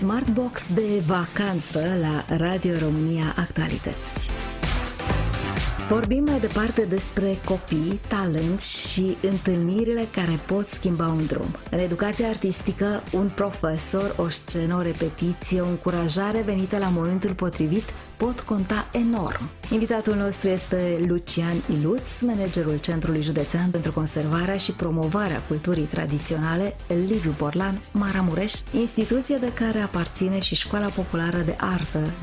Smartbox de vacanță la Radio România Actualități. Vorbim mai departe despre copii, talent și întâlnirile care pot schimba un drum. În educația artistică, un profesor, o scenă, o repetiție, o încurajare venită la momentul potrivit pot conta enorm. Invitatul nostru este Lucian Iluț, managerul Centrului Județean pentru Conservarea și Promovarea Culturii Tradiționale Liviu Borlan, Maramureș, instituție de care aparține și Școala Populară de Artă